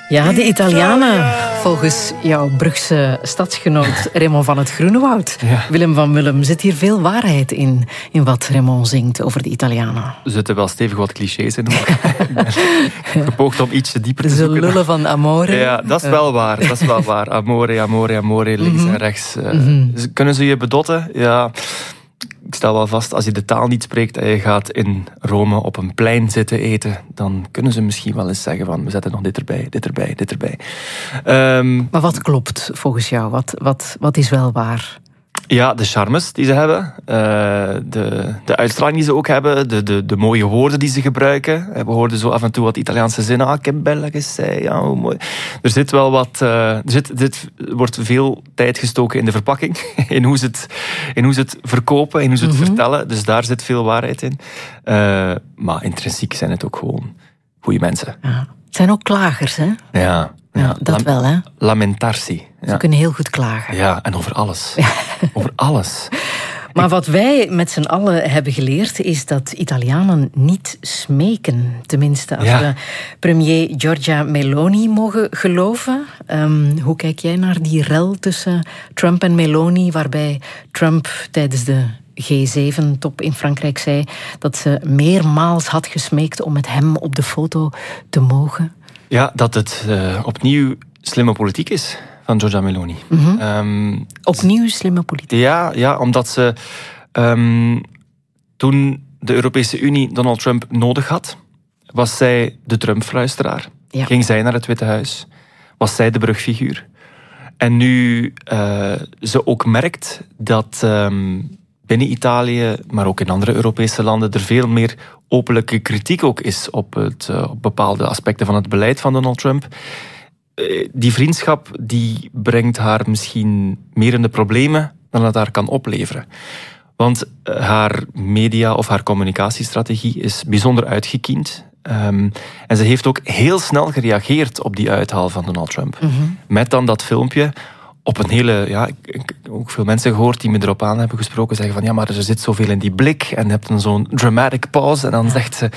Ja, de Italianen. Volgens jouw Brugse stadsgenoot Raymond van het Groenewoud. Ja. Willem van Willem, zit hier veel waarheid in wat Raymond zingt over de Italianen? Er zitten wel stevig wat clichés in. Ik ben gepoogd om ietsje dieper te Ze zoeken. lullen van amore. Ja, dat is wel waar. Dat is wel waar. Amore, amore, amore, links en rechts. Kunnen ze je bedotten? Ja. Ik stel wel vast, als je de taal niet spreekt en je gaat in Rome op een plein zitten eten, dan kunnen ze misschien wel eens zeggen van, we zetten nog dit erbij, dit erbij, dit erbij. Maar wat klopt volgens jou? Wat is wel waar? Ja, de charmes die ze hebben, de uitstraling die ze ook hebben, de mooie woorden die ze gebruiken. We hoorden zo af en toe wat Italiaanse zinnen. Ah, che bella che sei. Ja, hoe mooi. Er zit wel wat. Er wordt veel tijd gestoken in de verpakking, in hoe ze het verkopen, in hoe ze het vertellen. Dus daar zit veel waarheid in. Maar intrinsiek zijn het ook gewoon goede mensen. Ja. Het zijn ook klagers, hè? Ja. Ja, dat wel, hè? Lamentarsi. Ze Ja. kunnen heel goed klagen. Ja, en over alles. Over alles. Maar wat wij met z'n allen hebben geleerd, is dat Italianen niet smeken. Tenminste, als we premier Giorgia Meloni mogen geloven. Hoe kijk jij naar die rel tussen Trump en Meloni, waarbij Trump tijdens de G7-top in Frankrijk zei dat ze meermaals had gesmeekt om met hem op de foto te mogen? Ja, dat het opnieuw slimme politiek is van Giorgia Meloni. Opnieuw slimme politiek. Ja, omdat ze toen de Europese Unie Donald Trump nodig had, was zij de Trump-fluisteraar. Ja. Ging zij naar het Witte Huis. Was zij de brugfiguur. En nu ze ook merkt dat binnen Italië, maar ook in andere Europese landen, er veel meer openlijke kritiek ook is op bepaalde aspecten van het beleid van Donald Trump. Die vriendschap die brengt haar misschien meer in de problemen dan het haar kan opleveren. Want haar media of haar communicatiestrategie is bijzonder uitgekiend. En ze heeft ook heel snel gereageerd op die uithaal van Donald Trump. Met dan dat filmpje op een hele... Ja, ik heb ook veel mensen gehoord die me erop aan hebben gesproken. Zeggen van, ja, maar er zit zoveel in die blik. En je hebt dan zo'n dramatic pause. En dan zegt ze,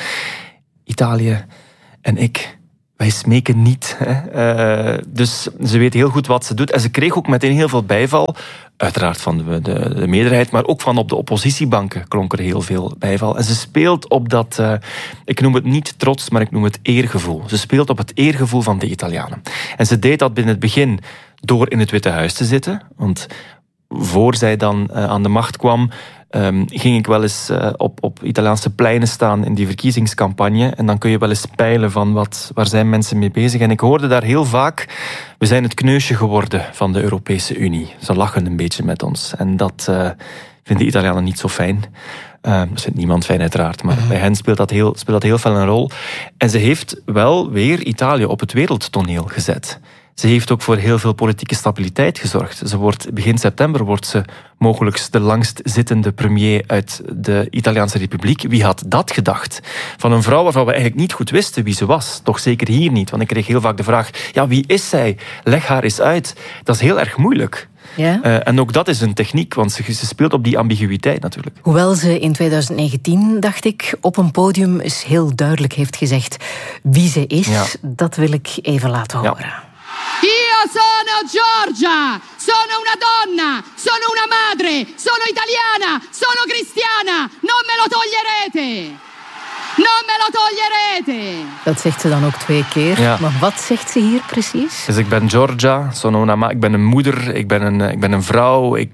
Italië en ik, wij smeken niet. Hè. Dus ze weet heel goed wat ze doet. En ze kreeg ook meteen heel veel bijval. Uiteraard van de meerderheid, maar ook van op de oppositiebanken klonk er heel veel bijval. En ze speelt op dat, ik noem het niet trots, maar ik noem het eergevoel. Ze speelt op het eergevoel van de Italianen. En ze deed dat binnen het begin door in het Witte Huis te zitten. Want voor zij dan aan de macht kwam, ging ik wel eens op Italiaanse pleinen staan in die verkiezingscampagne. En dan kun je wel eens peilen van waar zijn mensen mee bezig. En ik hoorde daar heel vaak, we zijn het kneusje geworden van de Europese Unie. Ze lachen een beetje met ons. En dat vinden de Italianen niet zo fijn. Dat vindt niemand fijn uiteraard, maar bij hen speelt dat heel fel een rol. En ze heeft wel weer Italië op het wereldtoneel gezet. Ze heeft ook voor heel veel politieke stabiliteit gezorgd. Begin september wordt ze mogelijk de langst zittende premier uit de Italiaanse Republiek. Wie had dat gedacht? Van een vrouw waarvan we eigenlijk niet goed wisten wie ze was. Toch zeker hier niet, want ik kreeg heel vaak de vraag, ja, wie is zij? Leg haar eens uit. Dat is heel erg moeilijk. Ja? En ook dat is een techniek, want ze speelt op die ambiguïteit natuurlijk. Hoewel ze in 2019, dacht ik, op een podium eens heel duidelijk heeft gezegd wie ze is, dat wil ik even laten horen. Ja. Io sono Giorgia, sono una donna, sono una madre, sono italiana, sono cristiana, non me lo toglierete. Non me lo toglierete. Dat zegt ze dan ook 2 keer. Ja. Maar wat zegt ze hier precies? Dus ik ben Giorgia, ik ben een moeder, ik ben een vrouw, ik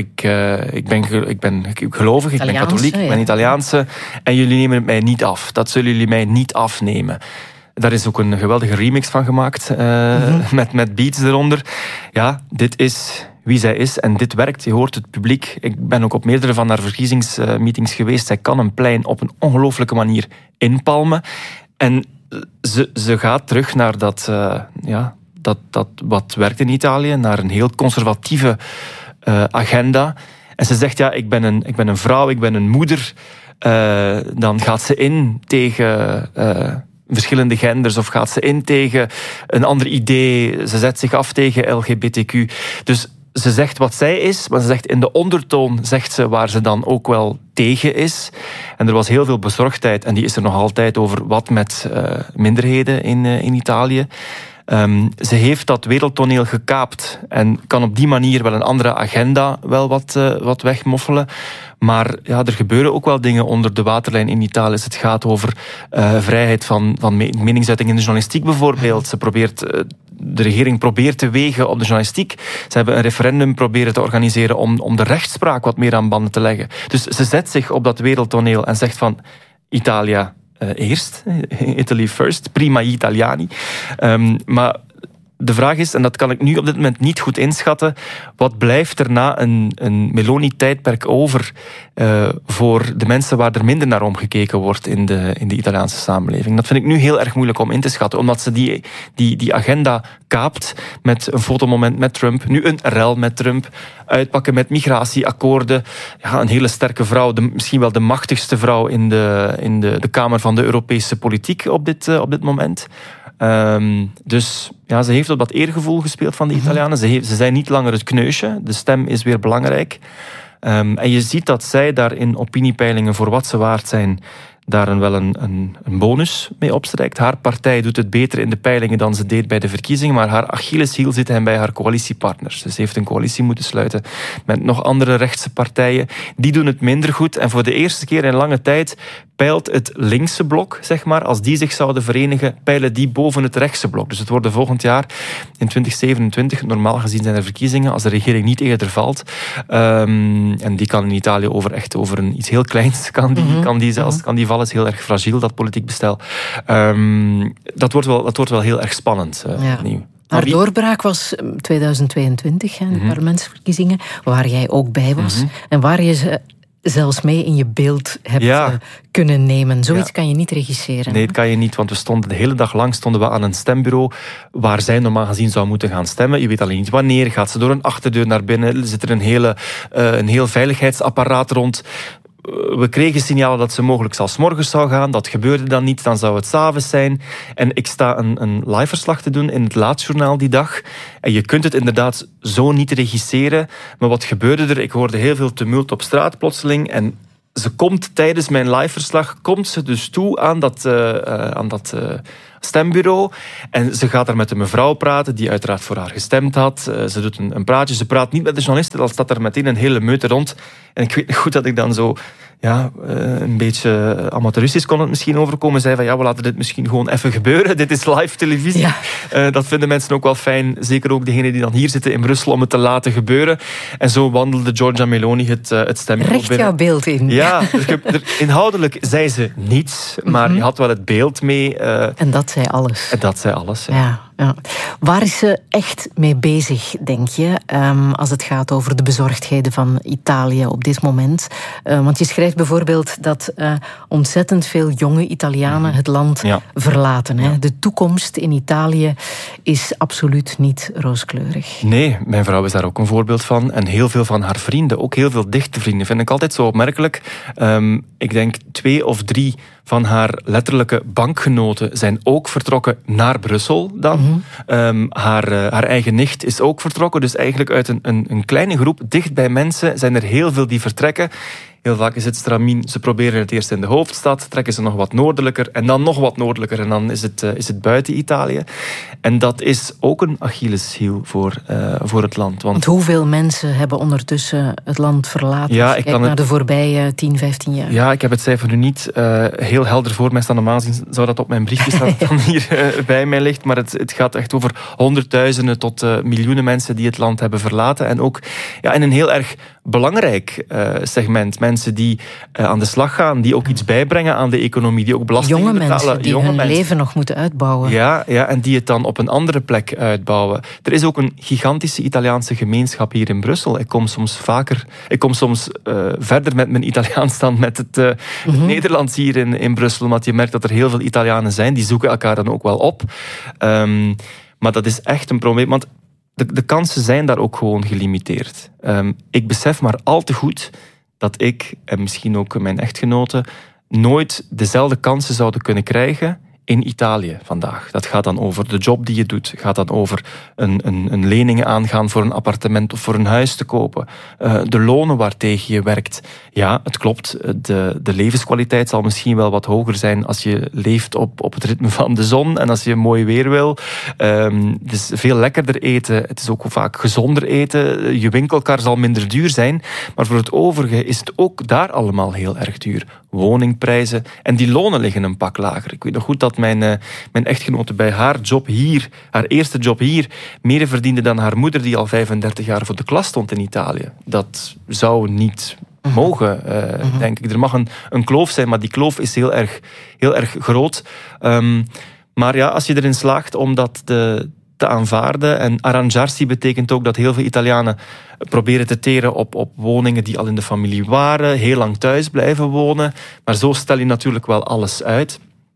ben gelovig, ik ben katholiek, ik ben Italiaanse. En jullie nemen het mij niet af. Dat zullen jullie mij niet afnemen. Daar is ook een geweldige remix van gemaakt, met beats eronder. Ja, dit is wie zij is en dit werkt. Je hoort het publiek. Ik ben ook op meerdere van haar verkiezingsmeetings geweest. Zij kan een plein op een ongelooflijke manier inpalmen. En ze gaat terug naar dat wat werkt in Italië, naar een heel conservatieve agenda. En ze zegt, ja, ik ben een vrouw, ik ben een moeder. Dan gaat ze in tegen verschillende genders of gaat ze in tegen een ander idee. Ze zet zich af tegen LGBTQ. Dus ze zegt wat zij is, maar ze zegt in de ondertoon zegt ze waar ze dan ook wel tegen is. En er was heel veel bezorgdheid, en die is er nog altijd over wat met minderheden in Italië. Ze heeft dat wereldtoneel gekaapt en kan op die manier wel een andere agenda wel wat wegmoffelen. Maar ja, er gebeuren ook wel dingen onder de waterlijn in Italië. Het gaat over vrijheid van meningsuiting in de journalistiek bijvoorbeeld. De regering probeert te wegen op de journalistiek. Ze hebben een referendum proberen te organiseren om de rechtspraak wat meer aan banden te leggen. Dus ze zet zich op dat wereldtoneel en zegt van Italia eerst, Italy first, prima Italiani. Maar de vraag is, en dat kan ik nu op dit moment niet goed inschatten, wat blijft er na een Meloni-tijdperk over voor de mensen waar er minder naar omgekeken wordt in de Italiaanse samenleving? Dat vind ik nu heel erg moeilijk om in te schatten, omdat ze die agenda kaapt met een fotomoment met Trump, nu een rel met Trump, uitpakken met migratieakkoorden. Ja, een hele sterke vrouw, misschien wel de machtigste vrouw in de Kamer van de Europese politiek op dit moment. Dus ja, ze heeft op dat eergevoel gespeeld van de Italianen. Ze zijn niet langer het kneusje. De stem is weer belangrijk. En je ziet dat zij daar in opiniepeilingen voor wat ze waard zijn, daar wel een bonus mee opstrijkt. Haar partij doet het beter in de peilingen dan ze deed bij de verkiezingen, maar haar Achilleshiel zit hem bij haar coalitiepartners. Dus ze heeft een coalitie moeten sluiten met nog andere rechtse partijen. Die doen het minder goed. En voor de eerste keer in lange tijd peilt het linkse blok, zeg maar, als die zich zouden verenigen, peilen die boven het rechtse blok. Dus het worden volgend jaar, in 2027, normaal gezien zijn er verkiezingen, als de regering niet eerder valt. En die kan in Italië over iets heel kleins, kan die vallen, is heel erg fragiel, dat politiek bestel. Dat wordt wel heel erg spannend. Haar doorbraak was 2022, de parlementsverkiezingen, waar jij ook bij was. En waar je ze zelfs mee in je beeld hebt kunnen nemen. Zoiets kan je niet regisseren. Nee, dat kan je niet, want de hele dag lang stonden we aan een stembureau waar zij normaal gezien zou moeten gaan stemmen. Je weet alleen niet wanneer. Gaat ze door een achterdeur naar binnen? Zit er een heel veiligheidsapparaat rond? We kregen signalen dat ze mogelijk zelfs 's morgens zou gaan. Dat gebeurde dan niet, dan zou het 's avonds zijn. En ik sta een live verslag te doen in het laatjournaal die dag. En je kunt het inderdaad zo niet regisseren. Maar wat gebeurde er? Ik hoorde heel veel tumult op straat plotseling. En ze komt tijdens mijn live verslag dus toe aan dat stembureau. En ze gaat daar met een mevrouw praten die uiteraard voor haar gestemd had. Ze doet een praatje. Ze praat niet met de journalisten. Dan staat er meteen een hele meute rond. En ik weet nog goed dat ik dan zo een beetje amateuristisch kon het misschien overkomen. Zei van we laten dit misschien gewoon even gebeuren. Dit is live televisie. Ja. Dat vinden mensen ook wel fijn. Zeker ook degenen die dan hier zitten in Brussel om het te laten gebeuren. En zo wandelde Giorgia Meloni het stembureau binnen. Recht jouw beeld in. Ja, inhoudelijk zei ze niets. Maar je had wel het beeld mee. En dat zei alles. En dat zei alles, ja. Waar is ze echt mee bezig, denk je, als het gaat over de bezorgdheden van Italië op dit moment? Want je schrijft bijvoorbeeld dat ontzettend veel jonge Italianen het land verlaten. Hè? De toekomst in Italië is absoluut niet rooskleurig. Nee, mijn vrouw is daar ook een voorbeeld van. En heel veel van haar vrienden, ook heel veel dichte vrienden, vind ik altijd zo opmerkelijk. Ik denk 2 of 3 van haar letterlijke bankgenoten zijn ook vertrokken naar Brussel dan. Haar eigen nicht is ook vertrokken. Dus eigenlijk uit een kleine groep, dicht bij mensen, zijn er heel veel die vertrekken. Heel vaak is het stramien, ze proberen het eerst in de hoofdstad, trekken ze nog wat noordelijker en dan nog wat noordelijker en dan is het buiten Italië. En dat is ook een Achilleshiel voor het land. Want hoeveel mensen hebben ondertussen het land verlaten? Ja, Kijk naar de voorbije 10, 15 jaar. Ja, ik heb het cijfer nu niet heel helder voor mij staan. Normaal gezien zou dat op mijn briefje staan dat dan hier bij mij ligt. Maar het gaat echt over honderdduizenden tot miljoenen mensen die het land hebben verlaten. En ook in een heel erg belangrijk segment. Mensen die aan de slag gaan, die ook iets bijbrengen aan de economie, die ook belastingen betalen. Mensen die hun leven nog moeten uitbouwen. Ja, en die het dan op een andere plek uitbouwen. Er is ook een gigantische Italiaanse gemeenschap hier in Brussel. Ik kom soms verder met mijn Italiaans dan met het Nederlands hier in Brussel, want je merkt dat er heel veel Italianen zijn, die zoeken elkaar dan ook wel op. Maar dat is echt een probleem, want de kansen zijn daar ook gewoon gelimiteerd. Ik besef maar al te goed dat ik, en misschien ook mijn echtgenote, nooit dezelfde kansen zouden kunnen krijgen in Italië vandaag. Dat gaat dan over de job die je doet. Gaat dan over een lening aangaan voor een appartement of voor een huis te kopen. De lonen waartegen je werkt. Ja, het klopt. De levenskwaliteit zal misschien wel wat hoger zijn als je leeft op het ritme van de zon en als je mooi weer wil. Het is veel lekkerder eten. Het is ook vaak gezonder eten. Je winkelkar zal minder duur zijn. Maar voor het overige is het ook daar allemaal heel erg duur. Woningprijzen. En die lonen liggen een pak lager. Ik weet nog goed dat mijn echtgenote bij haar job hier, haar eerste job hier, meer verdiende dan haar moeder die al 35 jaar voor de klas stond in Italië. Dat zou niet mogen, denk ik. Er mag een kloof zijn, maar die kloof is heel erg groot. Maar ja, als je erin slaagt om dat te aanvaarden. En arrangiarsi betekent ook dat heel veel Italianen proberen te teren op woningen die al in de familie waren, heel lang thuis blijven wonen. Maar zo stel je natuurlijk wel alles uit.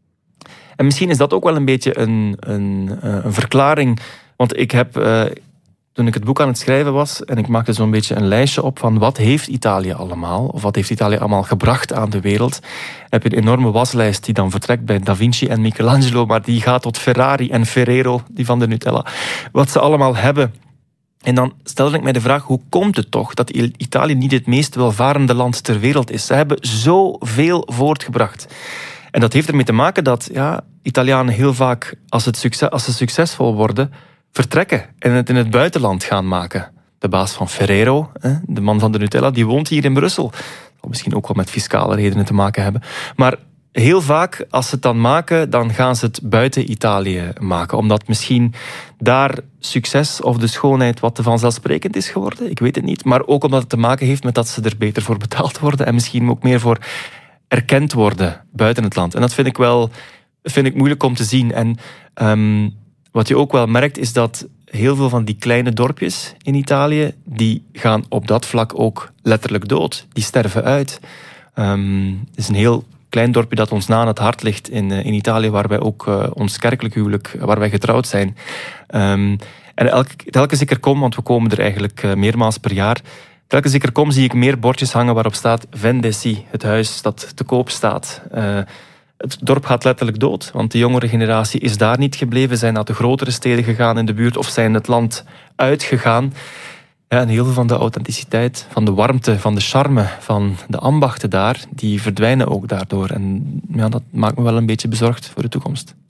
En misschien is dat ook wel een beetje een verklaring. Want ik heb, toen ik het boek aan het schrijven was, en ik maakte zo'n beetje een lijstje op van wat heeft Italië allemaal, of wat heeft Italië allemaal gebracht aan de wereld, heb je een enorme waslijst die dan vertrekt bij Da Vinci en Michelangelo, maar die gaat tot Ferrari en Ferrero, die van de Nutella. Wat ze allemaal hebben. En dan stelde ik mij de vraag, hoe komt het toch dat Italië niet het meest welvarende land ter wereld is? Ze hebben zoveel voortgebracht. En dat heeft ermee te maken dat Italianen heel vaak, als ze succesvol worden, vertrekken en het in het buitenland gaan maken. De baas van Ferrero, de man van de Nutella, die woont hier in Brussel. Dat zal misschien ook wel met fiscale redenen te maken hebben. Maar heel vaak, als ze het dan maken, dan gaan ze het buiten Italië maken. Omdat misschien daar succes of de schoonheid wat te vanzelfsprekend is geworden. Ik weet het niet. Maar ook omdat het te maken heeft met dat ze er beter voor betaald worden. En misschien ook meer voor erkend worden buiten het land. En dat vind ik moeilijk om te zien. En wat je ook wel merkt, is dat heel veel van die kleine dorpjes in Italië, die gaan op dat vlak ook letterlijk dood. Die sterven uit. Het is een heel klein dorpje dat ons na aan het hart ligt in Italië, waar wij ook ons kerkelijk huwelijk, waar wij getrouwd zijn. En telkens ik er kom, want we komen er eigenlijk meermaals per jaar, telkens ik er kom, zie ik meer bordjes hangen waarop staat Vendesi, het huis dat te koop staat. Het dorp gaat letterlijk dood, want de jongere generatie is daar niet gebleven, zijn naar de grotere steden gegaan in de buurt of zijn het land uitgegaan. Ja, en heel veel van de authenticiteit, van de warmte, van de charme, van de ambachten daar, die verdwijnen ook daardoor. En ja, dat maakt me wel een beetje bezorgd voor de toekomst.